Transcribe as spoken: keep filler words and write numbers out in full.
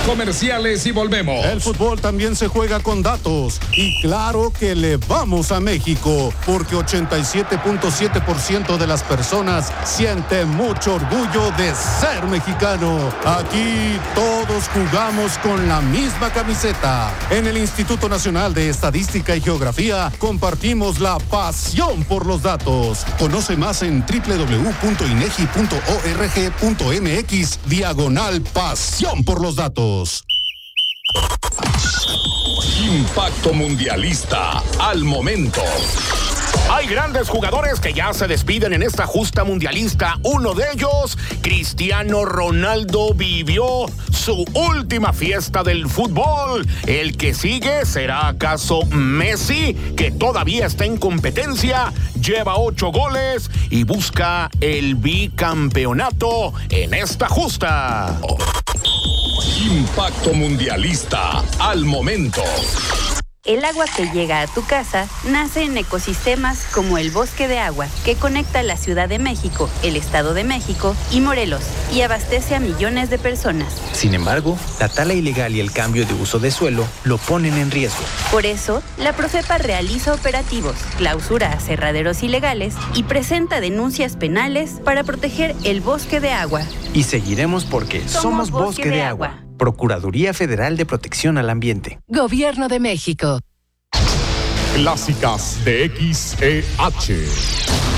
comerciales y volvemos. El fútbol también se juega con datos. Y claro que le vamos a México, porque ochenta y siete punto siete por ciento de las personas siente mucho orgullo de ser mexicano. Aquí todos jugamos con la misma camiseta. En el Instituto Nacional de Estadística y Geografía compartimos la pasión por los datos. Conoce más en doble u doble u doble u punto inegi punto org punto mx diagonal pasión por los datos. Impacto Mundialista al momento. Hay grandes jugadores que ya se despiden en esta justa mundialista. Uno de ellos, Cristiano Ronaldo, vivió su última fiesta del fútbol. El que sigue será acaso Messi, que todavía está en competencia, lleva ocho goles y busca el bicampeonato en esta justa. Impacto Mundialista al momento. El agua que llega a tu casa nace en ecosistemas como el Bosque de Agua, que conecta la Ciudad de México, el Estado de México y Morelos, y abastece a millones de personas. Sin embargo, la tala ilegal y el cambio de uso de suelo lo ponen en riesgo. Por eso, la Profepa realiza operativos, clausura aserraderos ilegales y presenta denuncias penales para proteger el Bosque de Agua. Y seguiremos porque somos, somos Bosque, Bosque de, de Agua. Agua. Procuraduría Federal de Protección al Ambiente. Gobierno de México. Clásicas de X E H.